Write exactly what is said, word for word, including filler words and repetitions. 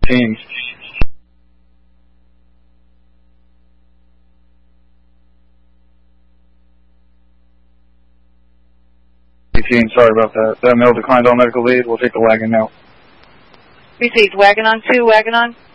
teams. Team, sorry about that. That male declined all medical lead. We'll take the wagon now. Received. Wagon on two, wagon on.